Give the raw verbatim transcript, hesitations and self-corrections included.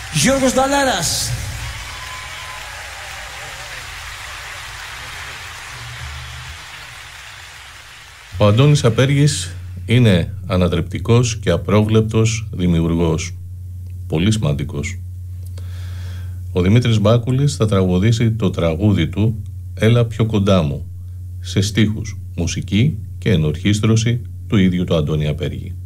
Γιώργος Νταλάρας. Ο Αντώνης Απέργης είναι ανατρεπτικός και απρόβλεπτος δημιουργός. Πολύ σημαντικός. Ο Δημήτρης Μπάκουλης θα τραγουδήσει το τραγούδι του «Έλα πιο κοντά μου» σε στίχους, μουσική και ενορχήστρωση του ίδιου του Αντώνη Απέργη.